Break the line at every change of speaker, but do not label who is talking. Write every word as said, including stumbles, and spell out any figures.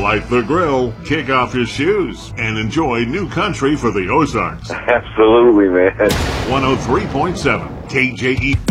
Light the grill, kick off your shoes, and enjoy new country for the Ozarks.
Absolutely, man.
one oh three point seven K J E.